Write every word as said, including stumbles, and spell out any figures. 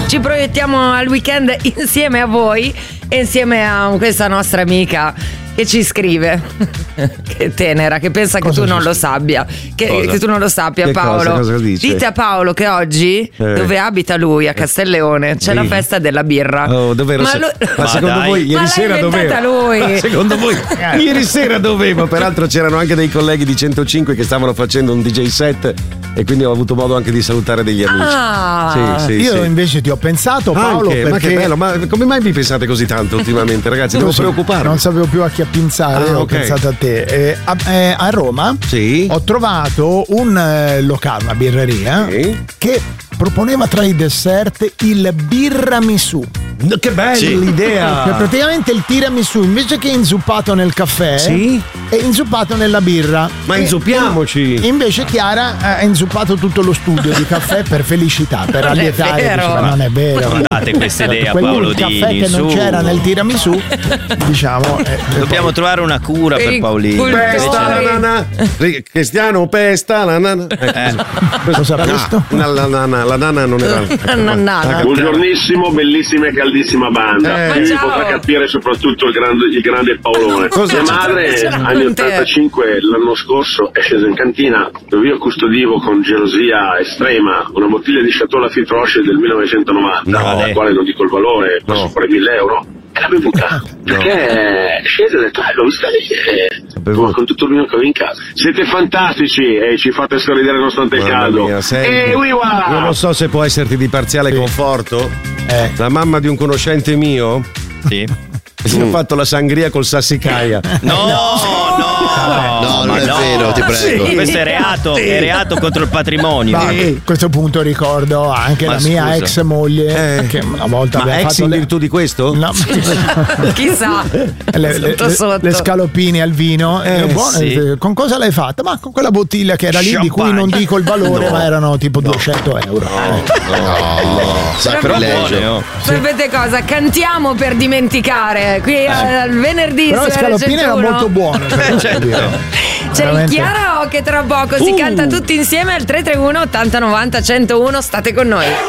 ci proiettiamo al weekend insieme a voi e insieme a questa nostra amica che ci scrive, che tenera, che pensa cosa che tu non lo sappia, che, che tu non lo sappia, che Paolo. Cosa, cosa dice? Dite a Paolo che oggi, eh. dove abita lui, a Castelleone, c'è sì. la festa della birra. Oh, dov'ero ma, se... lo... ma, ma secondo dai. voi ieri ma sera doveva? lui. Ma secondo voi ieri sera doveva? Peraltro c'erano anche dei colleghi di centocinque che stavano facendo un D J set e quindi ho avuto modo anche di salutare degli amici. Ah. Sì, sì, Io sì. invece ti ho pensato, Paolo, anche, perché... ma che bello, ma come mai vi pensate così tanto ultimamente, ragazzi? Devo so, preoccuparmi. Non sapevo più a chi pensare, ah, ho okay. pensato a te. Eh, a, eh, a Roma sì. ho trovato un eh, locale, una birreria sì. che proponeva tra i dessert il birramisù. Che bella sì. l'idea! Cioè, praticamente il tiramisù invece che inzuppato nel caffè sì. è inzuppato nella birra. Ma e, inzuppiamoci! Invece Chiara ha inzuppato tutto lo studio di caffè per felicità, per non allietare. È diceva, non è vero. Non date questa idea, Paolo Dini. Il caffè che non su. c'era nel tiramisù, diciamo. Eh, Dobbiamo poi... trovare una cura per, per Paolino. Pesta la nana. Cristiano pesta la nana. Eh. Cosa ha visto? No, la nana, la nana non era. Ecco, buongiornissimo, bellissima e caldissima banda. Eh, mi potrà capire soprattutto il grande, il grande Paolone. Mia madre, anni ottantacinque, l'anno scorso, è scesa in cantina dove io custodivo con gelosia estrema una bottiglia di Chateau Lafite Roche del millenovecentonovanta, no, la quale non dico il valore, ma no. fuori mille euro. E l'ha bevuta perché è scesa e ha detto: eh, l'ho vista lì e con tutto il vino che avevo in casa. Siete fantastici e ci fate sorridere nonostante il caldo. Mia, e uiwa! Io non so se può esserti di parziale sì. conforto. Eh. La mamma di un conoscente mio sì. si mm. ha fatto la sangria col sassicaia. No, no, no, no, non è no. vero, ti prego. Sì. Questo è reato, sì. è reato contro il patrimonio. Ma sì. a questo punto ricordo anche Ma la scusa. mia ex moglie eh. che una volta Ma aveva ex fatto in le... virtù di questo? No. Chissà. Le, le, sotto, sotto. le scaloppine al vino eh, buone, sì. con cosa l'hai fatta? Ma con quella bottiglia che era lì Champagne. di cui non dico il valore no. ma erano tipo no. duecento euro no, no. no. Sacrilegio. Sapete cosa? Cantiamo per dimenticare qui eh. al venerdì. Però le scaloppine erano molto buone. C'è il Chiaro che tra poco uh. si canta tutti insieme al tre tre uno ottanta novanta centouno. State con noi.